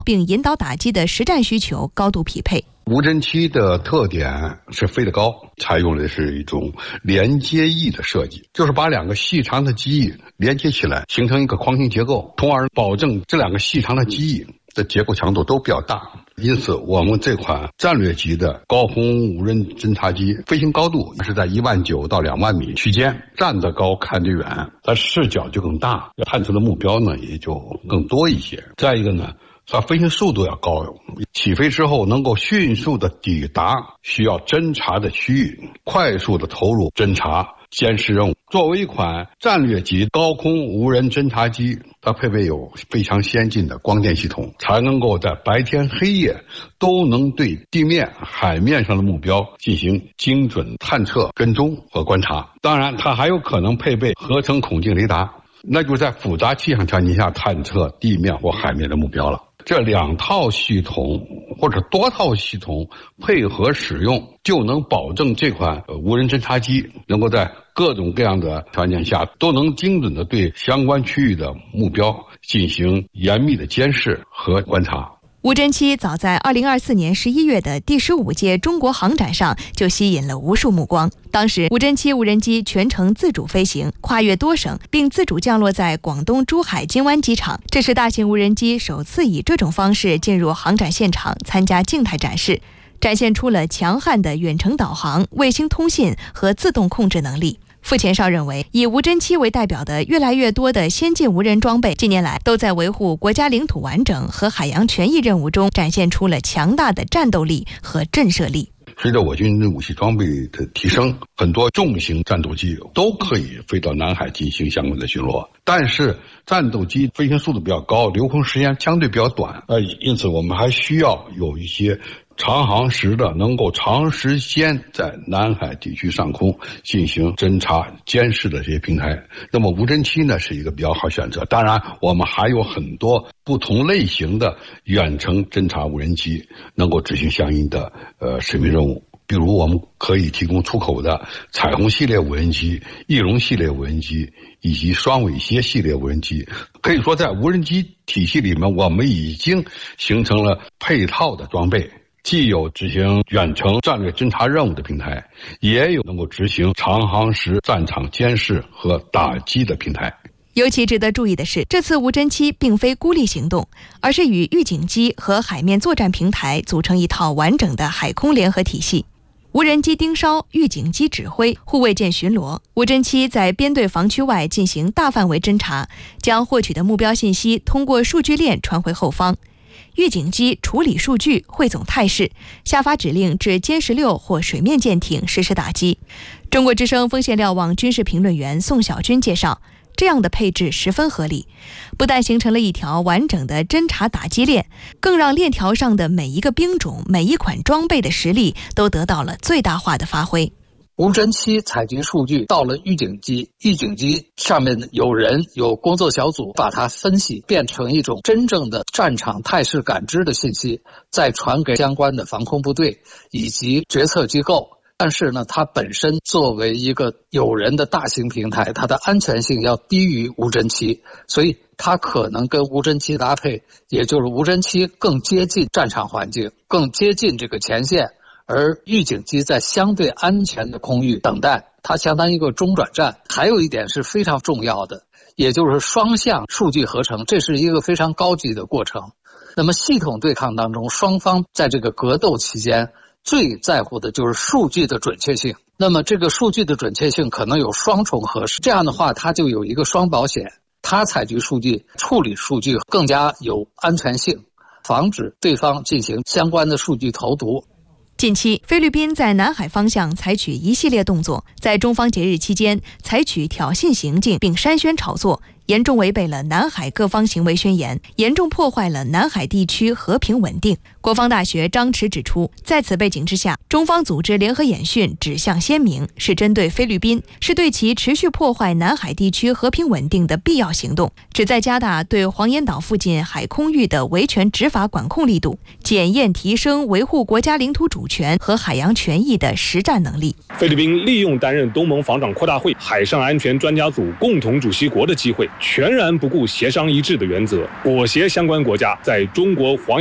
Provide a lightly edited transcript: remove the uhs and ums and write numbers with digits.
并引导打击的实战需求高度匹配。 无侦七的特点是飞得高，采用的是一种连接翼的设计，就是把两个细长的机翼连接起来，形成一个框形结构，从而保证这两个细长的机翼的结构强度都比较大。因此我们这款战略级的高空无人侦察机飞行高度是在19000到2万米区间，站得高看得远，它视角就更大，探测的目标呢也就更多一些。再一个呢，它飞行速度要高，起飞之后能够迅速的抵达需要侦察的区域，快速的投入侦察监视任务。作为一款战略级高空无人侦察机，它配备有非常先进的光电系统，才能够在白天黑夜都能对地面、海面上的目标进行精准探测、跟踪和观察。当然，它还有可能配备合成孔径雷达，那就是在复杂气象条件下探测地面或海面的目标了。这两套系统或者多套系统配合使用，就能保证这款无人侦察机能够在各种各样的条件下都能精准的对相关区域的目标进行严密的监视和观察。 无侦七早在2024年11月的第15届中国航展上就吸引了无数目光。当时无侦七无人机全程自主飞行，跨越多省，并自主降落在广东珠海金湾机场。这是大型无人机首次以这种方式进入航展现场参加静态展示，展现出了强悍的远程导航、卫星通信和自动控制能力。傅前绍认为，以无侦七为代表的越来越多的先进无人装备，近年来都在维护国家领土完整和海洋权益任务中展现出了强大的战斗力和震慑力。 随着我军武器装备的提升，很多重型战斗机都可以飞到南海进行相关的巡逻，但是战斗机飞行速度比较高，留空时间相对比较短，因此我们还需要有一些长航时的能够长时间在南海地区上空进行侦察监视的这些平台。那么无侦七呢是一个比较好选择。当然我们还有很多不同类型的远程侦察无人机能够执行相应的使命任务，比如我们可以提供出口的彩虹系列无人机、翼龙系列无人机以及双尾蝎系列无人机。可以说在无人机体系里面，我们已经形成了配套的装备，既有执行远程战略侦察任务的平台，也有能够执行长航时战场监视和打击的平台。 尤其值得注意的是，这次无侦七并非孤立行动，而是与预警机和海面作战平台组成一套完整的海空联合体系。无人机盯梢，预警机指挥，护卫舰巡逻。无侦七在编队防区外进行大范围侦察，将获取的目标信息通过数据链传回后方。预警机处理数据，汇总态势，下发指令至歼16或水面舰艇实施打击。中国之声锋线瞭望军事评论员宋小军介绍，这样的配置十分合理，不但形成了一条完整的侦察打击链，更让链条上的每一个兵种、每一款装备的实力都得到了最大化的发挥。 无侦七采集数据到了预警机，预警机上面有人有工作小组把它分析变成一种真正的战场态势感知的信息，再传给相关的防空部队以及决策机构。但是呢，它本身作为一个有人的大型平台，它的安全性要低于无侦七，所以它可能跟无侦七搭配，也就是无侦七更接近战场环境，更接近这个前线，而预警机在相对安全的空域等待，它相当于一个中转站。还有一点是非常重要的，也就是双向数据合成，这是一个非常高级的过程。那么系统对抗当中，双方在这个格斗期间最在乎的就是数据的准确性。那么这个数据的准确性可能有双重核实，这样的话它就有一个双保险，它采集数据、处理数据更加有安全性，防止对方进行相关的数据投毒。 近期，菲律宾在南海方向采取一系列动作，在中方节日期间采取挑衅行径并煽宣炒作，严重违背了南海各方行为宣言，严重破坏了南海地区和平稳定。国防大学张弛指出，在此背景之下，中方组织联合演训指向鲜明，是针对菲律宾，是对其持续破坏南海地区和平稳定的必要行动，旨在加大对黄岩岛附近海空域的维权执法管控力度，检验提升维护国家领土主权和海洋权益的实战能力。 菲律宾利用担任东盟防长扩大会海上安全专家组共同主席国的机会， 全然不顾协商一致的原则，裹挟相关国家在中国黄